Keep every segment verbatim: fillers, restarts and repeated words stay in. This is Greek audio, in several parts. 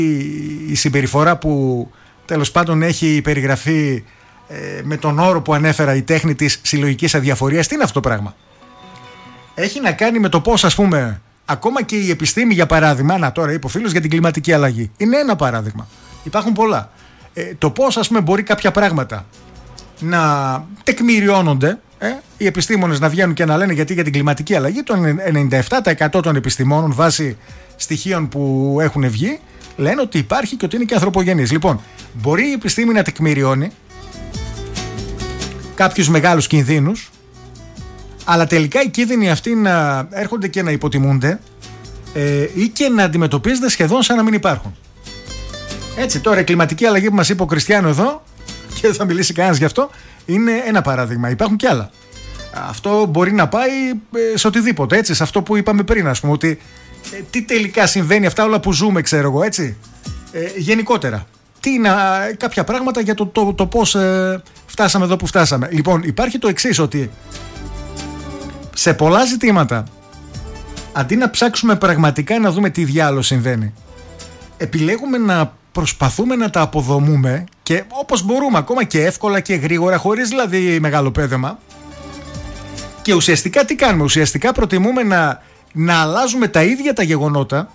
η συμπεριφορά που τέλος πάντων έχει περιγραφεί ε, με τον όρο που ανέφερα, η τέχνη της συλλογικής αδιαφορίας, τι είναι αυτό το πράγμα? Έχει να κάνει με το πώς, ας πούμε, ακόμα και η επιστήμη, για παράδειγμα, να τώρα είπε ο φίλος για την κλιματική αλλαγή, είναι ένα παράδειγμα, υπάρχουν πολλά, ε, το πώς, ας πούμε, μπορεί κάποια πράγματα να τεκμηριώνονται, ε, οι επιστήμονες να βγαίνουν και να λένε, γιατί για την κλιματική αλλαγή το ενενήντα επτά τοις εκατό των επιστημόνων, βάσει στοιχείων που έχουν βγει, λένε ότι υπάρχει και ότι είναι και ανθρωπογενής. Λοιπόν, μπορεί η επιστήμη να τεκμηριώνει κάποιους μεγάλους κινδύνους, αλλά τελικά οι κίνδυνοι αυτοί να έρχονται και να υποτιμούνται, ε, ή και να αντιμετωπίζονται σχεδόν σαν να μην υπάρχουν. Έτσι, τώρα η κλιματική αλλαγή που μας είπε ο Κριστιάνο εδώ, και δεν θα μιλήσει κανένας γι' αυτό, είναι ένα παράδειγμα. Υπάρχουν και άλλα. Αυτό μπορεί να πάει σε οτιδήποτε, έτσι, σε αυτό που είπαμε πριν, ας πούμε, ότι ε, τι τελικά συμβαίνει, αυτά όλα που ζούμε, ξέρω εγώ, έτσι, ε, γενικότερα. Τι είναι κάποια πράγματα για το, το, το πώς ε, φτάσαμε εδώ που φτάσαμε. Λοιπόν, υπάρχει το εξής, ότι σε πολλά ζητήματα, αντί να ψάξουμε πραγματικά να δούμε τι διάλογο συμβαίνει, επιλέγουμε να προσπαθούμε να τα αποδομούμε, και όπως μπορούμε, ακόμα και εύκολα και γρήγορα, χωρίς δηλαδή μεγάλο πέδεμα. Και ουσιαστικά τι κάνουμε? Ουσιαστικά προτιμούμε να, να αλλάζουμε τα ίδια τα γεγονότα,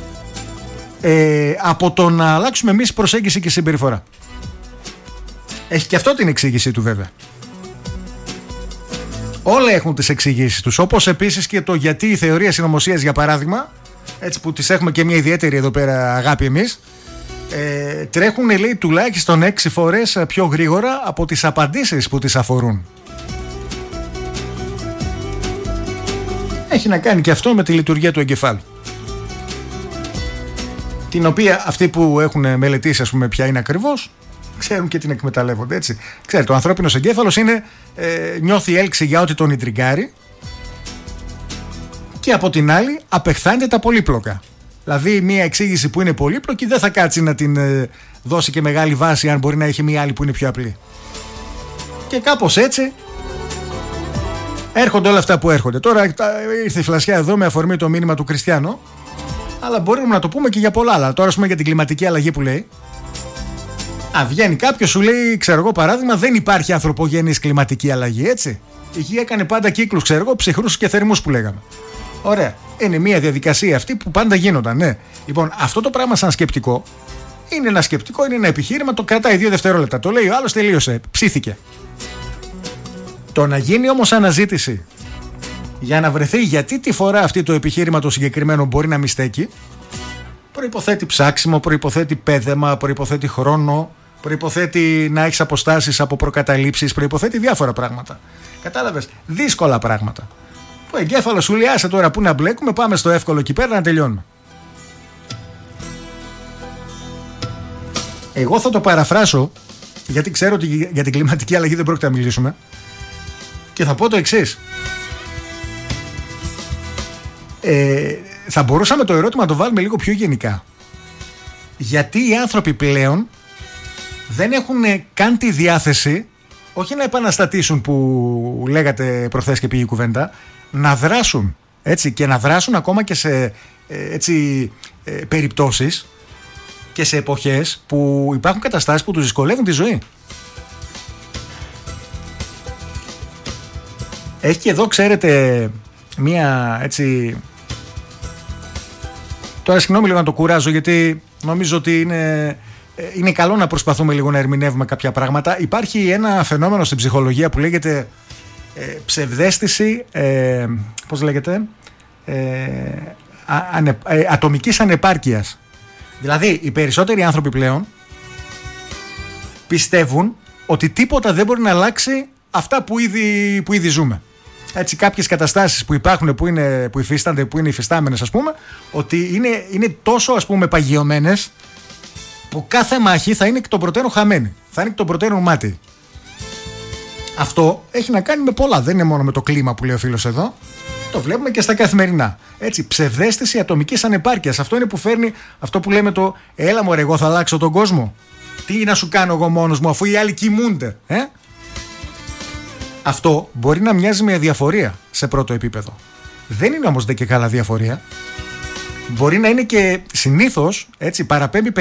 ε, από το να αλλάξουμε εμείς προσέγγιση και συμπεριφορά. Έχει και αυτό την εξήγησή του, βέβαια. Όλα έχουν τις εξηγήσεις τους, όπως επίσης και το γιατί η θεωρία συνωμοσίας, για παράδειγμα, έτσι, που τις έχουμε και μια ιδιαίτερη εδώ πέρα αγάπη εμείς, ε, τρέχουν, λέει, τουλάχιστον έξι φορές πιο γρήγορα από τις απαντήσεις που τις αφορούν. Έχει να κάνει και αυτό με τη λειτουργία του εγκεφάλου, την οποία αυτοί που έχουν μελετήσει, ας πούμε, ποια είναι ακριβώς, ξέρουν και την εκμεταλλεύονται, έτσι. Ξέρετε, ο ανθρώπινος εγκέφαλος είναι, ε, νιώθει έλξη για ό,τι τον ιντριγκάρει, και από την άλλη απεχθάνεται τα πολύπλοκα. Δηλαδή, μία εξήγηση που είναι πολύπλοκη δεν θα κάτσει να την ε, δώσει και μεγάλη βάση, αν μπορεί να έχει μία άλλη που είναι πιο απλή. Και κάπως έτσι έρχονται όλα αυτά που έρχονται. Τώρα ήρθε η φλασιά εδώ με αφορμή το μήνυμα του Κριστιάνο, αλλά μπορούμε να το πούμε και για πολλά άλλα. Τώρα, ας πούμε, για την κλιματική αλλαγή που λέει. Α, βγαίνει κάποιος, σου λέει, ξέρω εγώ, παράδειγμα, δεν υπάρχει ανθρωπογενής κλιματική αλλαγή, έτσι. Η γη έκανε πάντα κύκλους, ξέρω εγώ, ψυχρούς και θερμούς που λέγαμε. Ωραία. Είναι μια διαδικασία αυτή που πάντα γίνονταν, ναι. Λοιπόν, αυτό το πράγμα σαν σκεπτικό είναι ένα σκεπτικό, είναι ένα επιχείρημα, το κρατάει δύο δευτερόλεπτα. Το λέει ο άλλος, τελείωσε, ψήθηκε. Το να γίνει όμως αναζήτηση για να βρεθεί γιατί τη φορά αυτή το επιχείρημα το συγκεκριμένο μπορεί να μη στέκει, προϋποθέτει ψάξιμο, προϋποθέτει πέδεμα, προϋποθέτει χρόνο, προϋποθέτει να έχεις αποστάσεις από προκαταλήψεις, προϋποθέτει διάφορα πράγματα. Κατάλαβες? Δύσκολα πράγματα. Το εγκέφαλο σου λέει, άσε τώρα που να μπλέκουμε, πάμε στο εύκολο εκεί πέρα να τελειώνουμε. Εγώ θα το παραφράσω, γιατί ξέρω ότι για την κλιματική αλλαγή δεν πρόκειται να μιλήσουμε, και θα πω το εξής. Ε, θα μπορούσαμε το ερώτημα να το βάλουμε λίγο πιο γενικά. Γιατί οι άνθρωποι πλέον δεν έχουν καν τη διάθεση, όχι να επαναστατήσουν που λέγατε προχθές και πήγε η κουβέντα, να δράσουν, έτσι, και να δράσουν ακόμα και σε έτσι, ε, περιπτώσεις και σε εποχές που υπάρχουν καταστάσεις που τους δυσκολεύουν τη ζωή. Έχει και εδώ, ξέρετε, μία έτσι... Τώρα συγγνώμη λίγο να το κουράζω, γιατί νομίζω ότι είναι, είναι καλό να προσπαθούμε λίγο να ερμηνεύουμε κάποια πράγματα. Υπάρχει ένα φαινόμενο στην ψυχολογία που λέγεται ε, ψευδαίσθηση, ε, πώς λέγεται, ε, α, ανε, ε, ατομικής ανεπάρκειας. Δηλαδή, οι περισσότεροι άνθρωποι πλέον πιστεύουν ότι τίποτα δεν μπορεί να αλλάξει αυτά που ήδη, που ήδη ζούμε. Έτσι, κάποιες καταστάσεις που υπάρχουν, που, είναι, που υφίστανται, που είναι υφιστάμενες, ας πούμε, ότι είναι, είναι τόσο, ας πούμε, παγιωμένες, που κάθε μάχη θα είναι εκ των προτέρων χαμένη. Θα είναι εκ των προτέρων μάτι. Αυτό έχει να κάνει με πολλά. Δεν είναι μόνο με το κλίμα που λέει ο φίλος εδώ. Το βλέπουμε και στα καθημερινά. Έτσι, ψευδαίσθηση ατομικής ανεπάρκειας. Αυτό είναι που φέρνει αυτό που λέμε το έλα μωρέ, εγώ θα αλλάξω τον κόσμο. Τι να σου κάνω εγώ μόνος μου, αφού οι άλλοι κοιμούνται, ε? Αυτό μπορεί να μοιάζει με αδιαφορία σε πρώτο επίπεδο. Δεν είναι όμως δε και καλά διαφορία. Μπορεί να είναι και συνήθως, έτσι, παραπέμπει